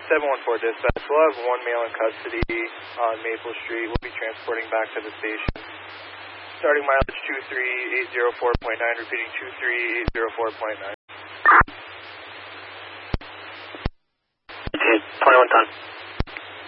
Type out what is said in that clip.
714 dispatch. We'll have one male in custody on Maple Street. We'll be transporting back to the station. Starting mileage 2380.9, repeating 2380.9.